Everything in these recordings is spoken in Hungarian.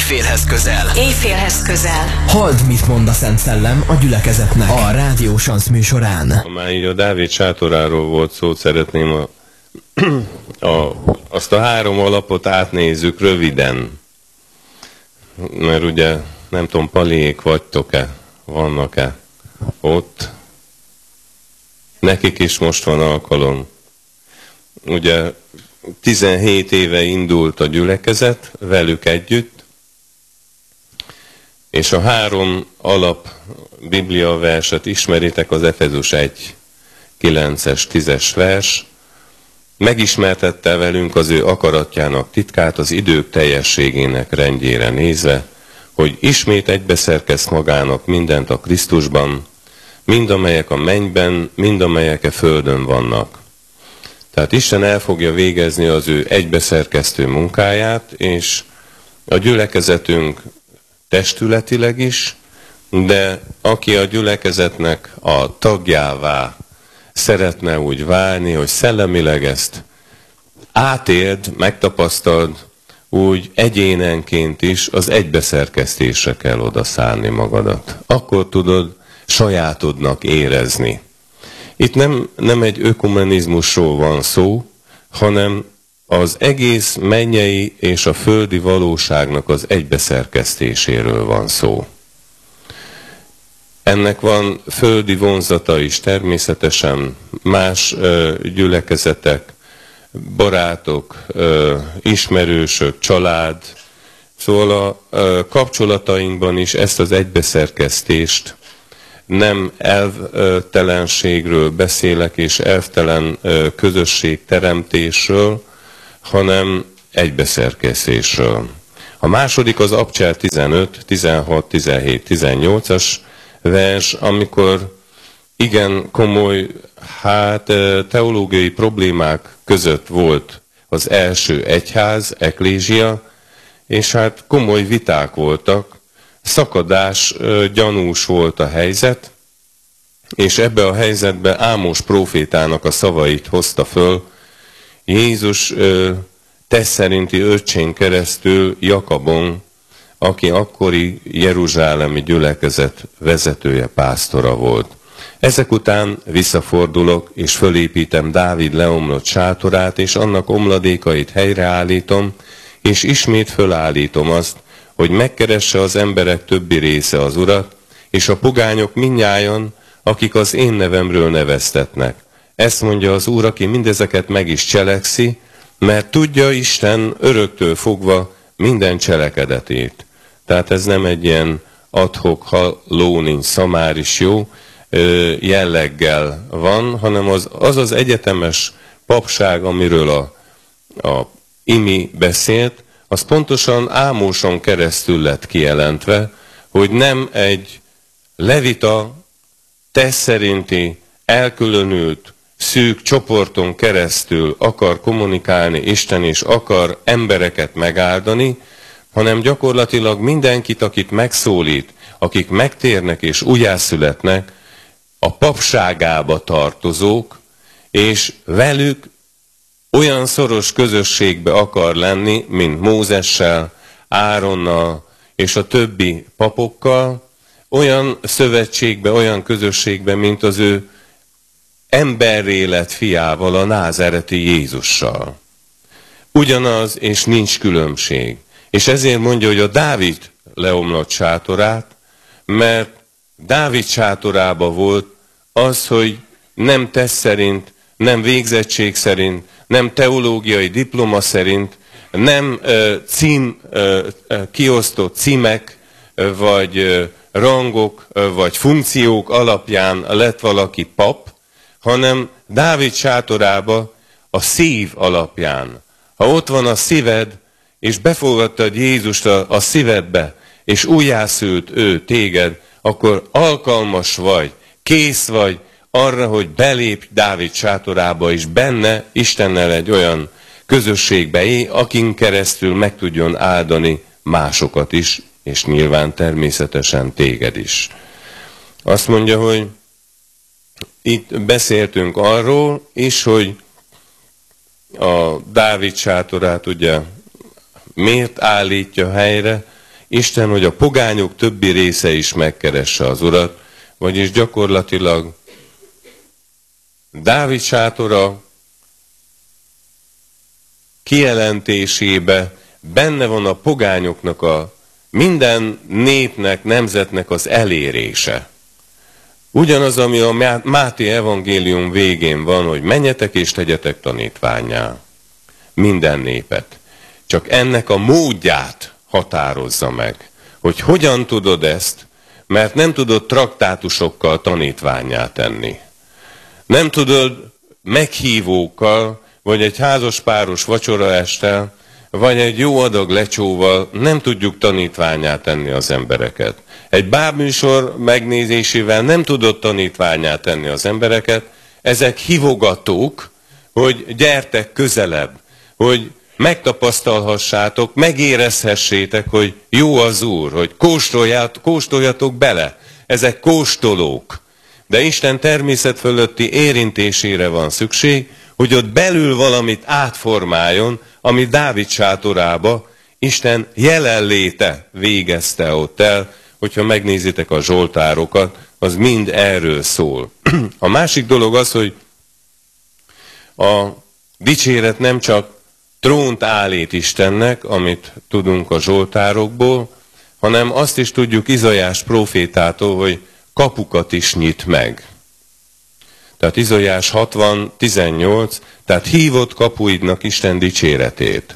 Éjfélhez közel. Éjfélhez közel. Halld, mit mond a Szent Szellem a gyülekezetnek a Rádió Sansz műsorán. Ha már így a Dávid sátoráról volt szó, szeretném azt a 3 alapot átnézzük röviden. Mert ugye, nem tudom, Paliék vagytok-e, vannak-e ott? Nekik is most van alkalom. Ugye 17 éve indult a gyülekezet velük együtt, és a 3 alap Biblia verset ismeritek, az Efezus 1, 9-es, 10-es vers. Megismertette velünk az ő akaratjának titkát az idők teljességének rendjére nézve, hogy ismét egybeszerkeszt magának mindent a Krisztusban, mind amelyek a mennyben, mind amelyek a földön vannak. Tehát Isten el fogja végezni az ő egybeszerkesztő munkáját, és a gyülekezetünk testületileg is, de aki a gyülekezetnek a tagjává szeretne úgy válni, hogy szellemileg ezt átéld, megtapasztald, úgy egyénenként is az egybeszerkesztésre kell odaszállni magadat. Akkor tudod sajátodnak érezni. Itt nem egy ökumenizmusról van szó, hanem az egész mennyei és a földi valóságnak az egybeszerkesztéséről van szó. Ennek van földi vonzata is természetesen, más gyülekezetek, barátok, ismerősök, család. Szóval a kapcsolatainkban is ezt az egybeszerkesztést, nem elvtelenségről beszélek, és elvtelen közösségteremtésről, hanem egybeszerkesztésről. A második az Abcsel 15, 16, 17, 18-as vers, amikor igen komoly, teológiai problémák között volt az első egyház, eklézsia, és komoly viták voltak, szakadás gyanús volt a helyzet, és ebbe a helyzetbe Ámos prófétának a szavait hozta föl Jézus test szerinti öccsén keresztül Jakabon, aki akkori jeruzsálemi gyülekezet vezetője, pásztora volt. Ezek után visszafordulok, és fölépítem Dávid leomlott sátorát, és annak omladékait helyreállítom, és ismét fölállítom azt, hogy megkeresse az emberek többi része az Urat, és a pogányok mindnyájan, akik az én nevemről neveztetnek. Ezt mondja az Úr, aki mindezeket meg is cselekszi, mert tudja Isten öröktől fogva minden cselekedetét. Tehát ez nem egy ilyen ad-hoc, ha ló nincs, szamár is jó jelleggel van, hanem az egyetemes papság, amiről a Imi beszélt, az pontosan Ámoson keresztül lett kijelentve, hogy nem egy levita, test szerinti, elkülönült, szűk csoporton keresztül akar kommunikálni Isten, és akar embereket megáldani, hanem gyakorlatilag mindenkit, akit megszólít, akik megtérnek és újjászületnek, a papságába tartozók, és velük olyan szoros közösségbe akar lenni, mint Mózessel, Áronnal és a többi papokkal, olyan szövetségbe, olyan közösségbe, mint az ő emberré lett fiával, a názáreti Jézussal. Ugyanaz, és nincs különbség. És ezért mondja, hogy a Dávid leomlott sátorát, mert Dávid sátorába volt az, hogy nem test szerint, nem végzettség szerint, nem teológiai diploma szerint, nem kiosztott címek, vagy rangok, vagy funkciók alapján lett valaki pap, hanem Dávid sátorába a szív alapján. Ha ott van a szíved, és befogadtad Jézust a szívedbe, és újjászült ő téged, akkor alkalmas vagy, kész vagy arra, hogy belépj Dávid sátorába, és benne Istennel egy olyan közösségbe, akin keresztül meg tudjon áldani másokat is, és nyilván természetesen téged is. Azt mondja, hogy itt beszéltünk arról is, hogy a Dávid sátorát ugye miért állítja helyre, Isten, hogy a pogányok többi része is megkeresse az Urat, vagyis gyakorlatilag Dávid sátora kijelentésébe benne van a pogányoknak, a minden népnek, nemzetnek az elérése. Ugyanaz, ami a Máté evangélium végén van, hogy menjetek és tegyetek tanítvánnyá minden népet. Csak ennek a módját határozza meg, hogy hogyan tudod ezt, mert nem tudod traktátusokkal tanítvánnyá tenni. Nem tudod meghívókkal, vagy egy házaspáros vacsoraestel, vagy egy jó adag lecsóval nem tudjuk tanítvánnyá tenni az embereket. Egy bábműsor megnézésével nem tudod tanítvánnyá tenni az embereket. Ezek hívogatók, hogy gyertek közelebb, hogy megtapasztalhassátok, megérezhessétek, hogy jó az Úr, hogy kóstoljatok bele. Ezek kóstolók. De Isten természet fölötti érintésére van szükség, hogy ott belül valamit átformáljon, ami Dávid sátorába Isten jelenléte végezte ott el. Hogyha megnézitek a zsoltárokat, az mind erről szól. A másik dolog az, hogy a dicséret nem csak trónt állít Istennek, amit tudunk a zsoltárokból, hanem azt is tudjuk Izaiás prófétától, hogy kapukat is nyit meg. Tehát Izaiás 60:18, tehát hívott kapuidnak Isten dicséretét.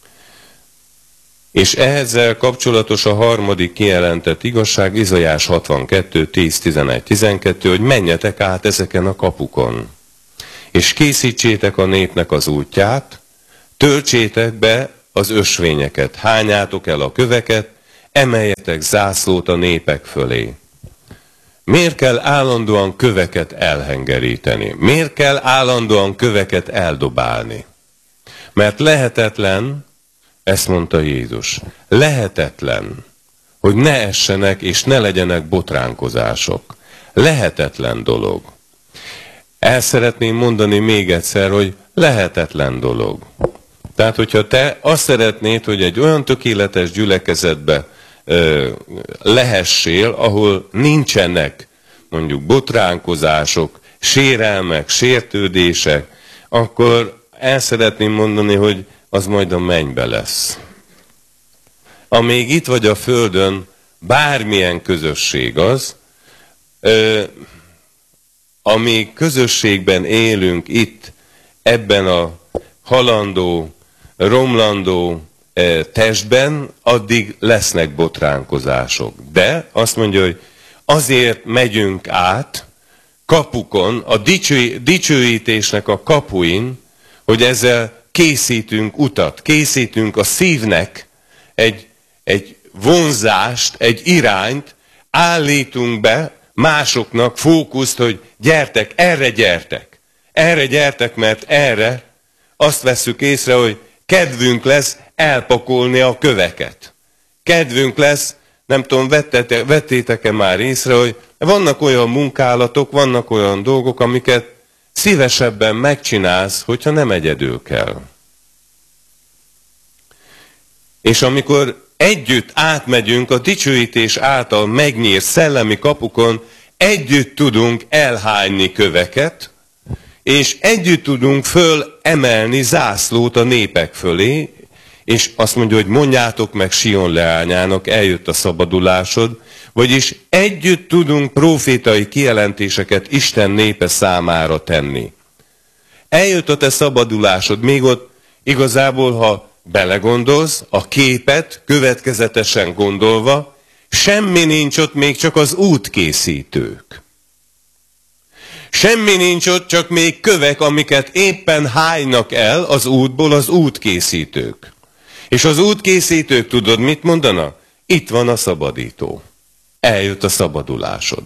És ezzel kapcsolatos a harmadik kijelentett igazság, Izaiás 62:10-11-12, hogy menjetek át ezeken a kapukon, és készítsétek a népnek az útját, töltsétek be az ösvényeket, hányátok el a köveket, emeljetek zászlót a népek fölé. Miért kell állandóan köveket elhengeríteni? Miért kell állandóan köveket eldobálni? Mert lehetetlen, ezt mondta Jézus, lehetetlen, hogy ne essenek és ne legyenek botránkozások. Lehetetlen dolog. El szeretném mondani még egyszer, hogy lehetetlen dolog. Tehát, hogyha te azt szeretnéd, hogy egy olyan tökéletes gyülekezetbe lehessél, ahol nincsenek mondjuk botránkozások, sérelmek, sértődések, akkor el szeretném mondani, hogy az majd a mennybe lesz. Amíg itt vagy a földön, bármilyen közösség az, amíg közösségben élünk itt, ebben a halandó, romlandó testben, addig lesznek botránkozások. De azt mondja, hogy azért megyünk át kapukon, a dicsőítésnek a kapuin, hogy ezzel készítünk utat, készítünk a szívnek egy vonzást, egy irányt, állítunk be másoknak fókuszt, hogy gyertek, erre gyertek, mert erre azt vesszük észre, hogy kedvünk lesz elpakolni a köveket. Kedvünk lesz, nem tudom, vettétek-e már észre, hogy vannak olyan munkálatok, vannak olyan dolgok, amiket szívesebben megcsinálsz, hogyha nem egyedül kell. És amikor együtt átmegyünk a dicsőítés által megnyírt szellemi kapukon, együtt tudunk elhányni köveket, és együtt tudunk fölemelni zászlót a népek fölé, és azt mondja, hogy mondjátok meg Sion leányának, eljött a szabadulásod, vagyis együtt tudunk profétai kijelentéseket Isten népe számára tenni. Eljött a te szabadulásod, még ott igazából, ha belegondolsz, a képet következetesen gondolva, semmi nincs ott, még csak az útkészítők. Semmi nincs ott, csak még kövek, amiket éppen hánynak el az útból az útkészítők. És az útkészítők tudod, mit mondanak? Itt van a szabadító. Eljött a szabadulásod.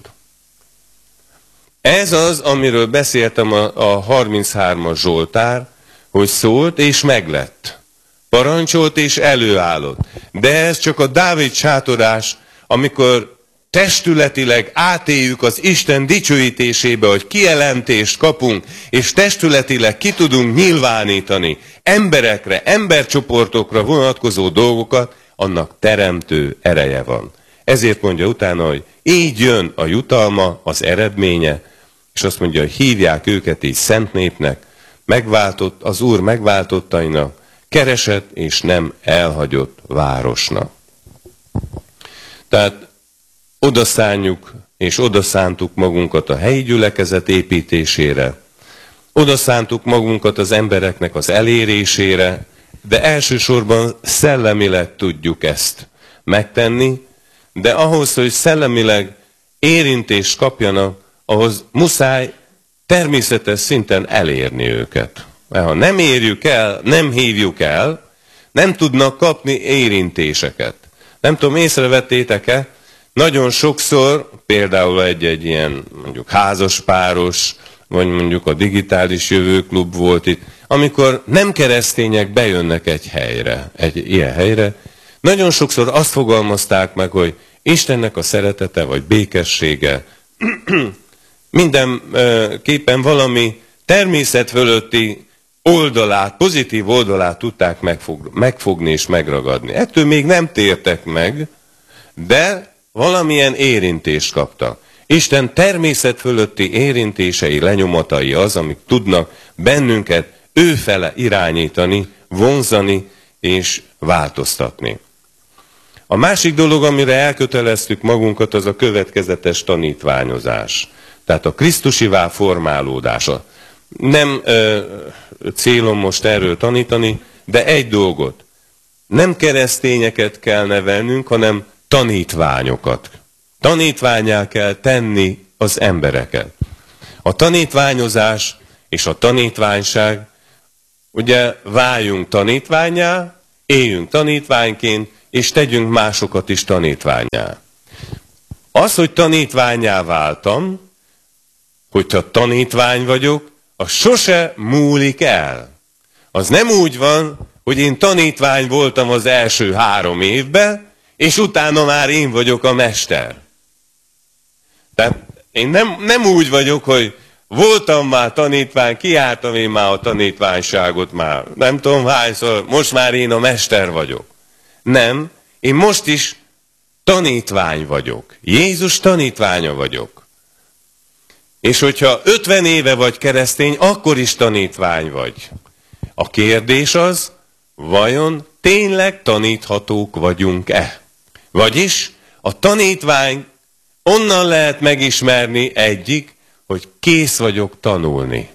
Ez az, amiről beszéltem a 33-as Zsoltár, hogy szólt és meglett. Parancsolt és előállott. De ez csak a Dávid sátorás, amikor testületileg átéljük az Isten dicsőítésébe, hogy kijelentést kapunk, és testületileg ki tudunk nyilvánítani emberekre, embercsoportokra vonatkozó dolgokat, annak teremtő ereje van. Ezért mondja utána, hogy így jön a jutalma, az eredménye, és azt mondja, hogy hívják őket így szent népnek, az Úr megváltottainak, keresett és nem elhagyott városnak. Tehát odaszánjuk és odaszántuk magunkat a helyi gyülekezet építésére, odaszántuk magunkat az embereknek az elérésére, de elsősorban szellemileg tudjuk ezt megtenni, de ahhoz, hogy szellemileg érintést kapjanak, ahhoz muszáj természetes szinten elérni őket. Mert ha nem érjük el, nem hívjuk el, nem tudnak kapni érintéseket. Nem tudom, észrevettétek-e, nagyon sokszor, például egy ilyen mondjuk házaspáros, vagy mondjuk a digitális jövőklub volt itt, amikor nem keresztények bejönnek egy ilyen helyre, nagyon sokszor azt fogalmazták meg, hogy Istennek a szeretete vagy békessége mindenképpen valami természet fölötti oldalát, pozitív oldalát tudták megfogni és megragadni. Ettől még nem tértek meg, de valamilyen érintést kaptak. Isten természet fölötti érintései, lenyomatai az, amik tudnak bennünket őfele irányítani, vonzani és változtatni. A másik dolog, amire elköteleztük magunkat, az a következetes tanítványozás. Tehát a krisztusivá formálódása. Nem célom most erről tanítani, de egy dolgot. Nem keresztényeket kell nevelnünk, hanem tanítványokat. Tanítvánnyá kell tenni az embereket. A tanítványozás és a tanítványság, ugye váljunk tanítvánnyá, éljünk tanítványként, és tegyünk másokat is tanítvánnyá. Az, hogy tanítvánnyá váltam, hogyha tanítvány vagyok, az sose múlik el. Az nem úgy van, hogy én tanítvány voltam az első 3 évben, és utána már én vagyok a mester. Tehát én nem úgy vagyok, hogy voltam már tanítvány, kiálltam én már a tanítványságot már, nem tudom hányszor, most már én a mester vagyok. Nem, én most is tanítvány vagyok. Jézus tanítványa vagyok. És hogyha 50 éve vagy keresztény, akkor is tanítvány vagy. A kérdés az, vajon tényleg taníthatók vagyunk-e? Vagyis a tanítvány onnan lehet megismerni egyik, hogy kész vagyok tanulni.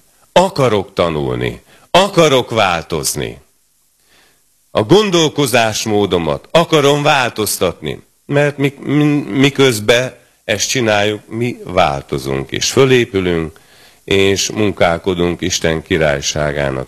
Akarok változni. A gondolkozásmódomat akarom változtatni, mert miközben ezt csináljuk, mi változunk és fölépülünk, és munkálkodunk Isten királyságának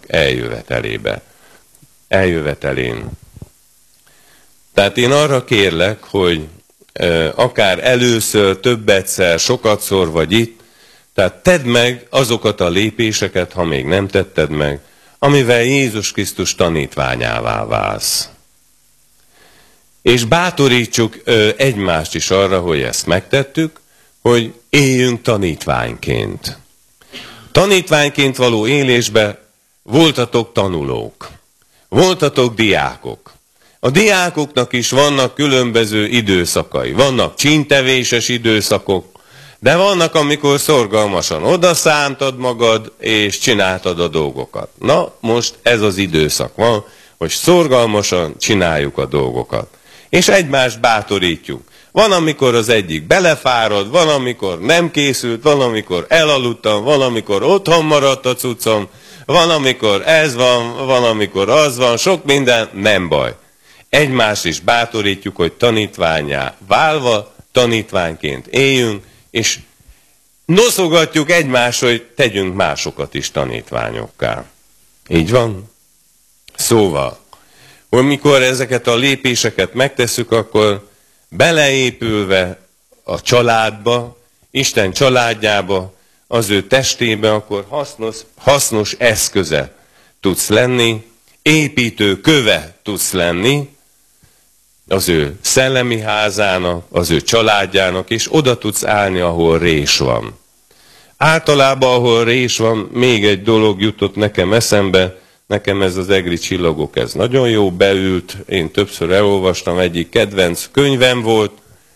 eljövetelén. Tehát én arra kérlek, hogy akár először, többetszer, sokatszor vagy itt, tehát tedd meg azokat a lépéseket, ha még nem tetted meg, amivel Jézus Krisztus tanítványává válsz. És bátorítsuk egymást is arra, hogy ezt megtettük, hogy éljünk tanítványként. Tanítványként való élésben voltatok tanulók, voltatok diákok. A diákoknak is vannak különböző időszakai. Vannak csíntevéses időszakok, de vannak, amikor szorgalmasan odaszántad magad, és csináltad a dolgokat. Na, most ez az időszak van, hogy szorgalmasan csináljuk a dolgokat. És egymást bátorítjuk. Van, amikor az egyik belefárad, van, amikor nem készült, van, amikor elaludtam, van, amikor otthon maradt a cuccom, van, amikor ez van, van, amikor az van, sok minden, nem baj. Egymást is bátorítjuk, hogy tanítvánnyá válva, tanítványként éljünk, és noszogatjuk egymást, hogy tegyünk másokat is tanítványokká. Így van? Szóval, hogy mikor ezeket a lépéseket megtesszük, akkor beleépülve a családba, Isten családjába, az ő testébe, akkor hasznos eszköze tudsz lenni, építő köve tudsz lenni az ő szellemi házának, az ő családjának, és oda tudsz állni, ahol rés van. Általában, ahol rés van, még egy dolog jutott nekem eszembe, Nekem ez az egri csillagok, ez nagyon jó beült, én többször elolvastam, egyik kedvenc könyvem volt.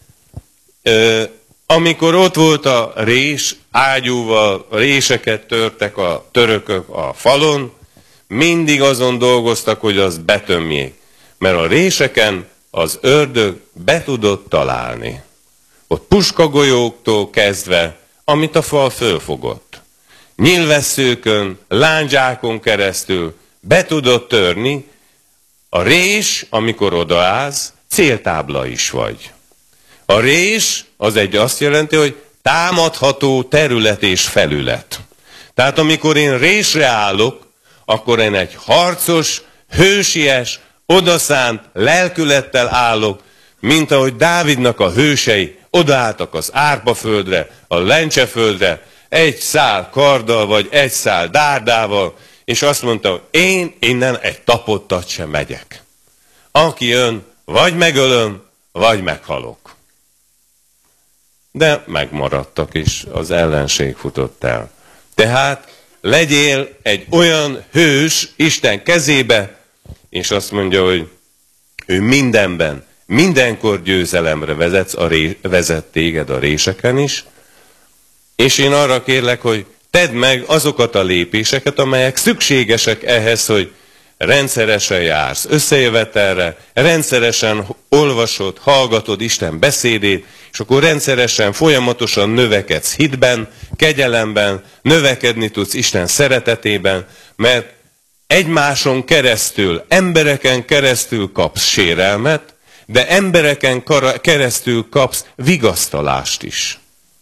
Amikor ott volt a rés, ágyúval réseket törtek a törökök a falon, mindig azon dolgoztak, hogy azt betömjék. Mert a réseken az ördög be tudott találni. Ott puskagolyóktól kezdve, amit a fal fölfogott. Nyilvesszőkön, lándzsákon keresztül be tudott törni. A rés, amikor odaállsz, céltábla is vagy. A rés az azt jelenti, hogy támadható terület és felület. Tehát amikor én résre állok, akkor én egy harcos, hősies, odaszánt lelkülettel állok, mint ahogy Dávidnak a hősei odaálltak az Árpaföldre, a Lencseföldre, egy szál karddal, vagy egy szál dárdával, és azt mondta, hogy én innen egy tapottat sem megyek. Aki jön, vagy megölöm, vagy meghalok. De megmaradtak, és az ellenség futott el. Tehát legyél egy olyan hős Isten kezébe, és azt mondja, hogy ő mindenben, mindenkor győzelemre vezet téged a réseken is, és én arra kérlek, hogy tedd meg azokat a lépéseket, amelyek szükségesek ehhez, hogy rendszeresen jársz összejövetelre, rendszeresen olvasod, hallgatod Isten beszédét, és akkor rendszeresen, folyamatosan növekedsz hitben, kegyelemben, növekedni tudsz Isten szeretetében, mert egymáson keresztül, embereken keresztül kapsz sérelmet, de embereken keresztül kapsz vigasztalást is.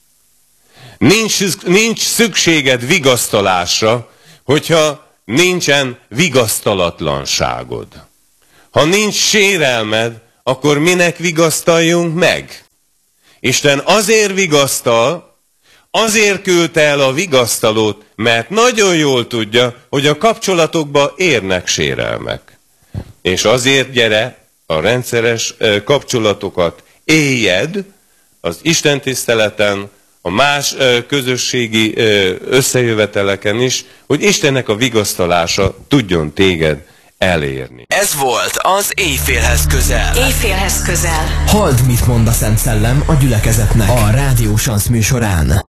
Nincs szükséged vigasztalásra, hogyha nincsen vigasztalatlanságod. Ha nincs sérelmed, akkor minek vigasztaljunk meg? Isten azért vigasztal, azért küldte el a vigasztalót, mert nagyon jól tudja, hogy a kapcsolatokba érnek sérelmek. És azért gyere, a rendszeres kapcsolatokat éljed az istentiszteleten, a más közösségi összejöveteleken is, hogy Istennek a vigasztalása tudjon téged elérni. Ez volt az Éjfélhez közel. Éjfélhez közel. Halld, mit mond a Szent Szellem a gyülekezetnek a Rádió Sansz műsorán.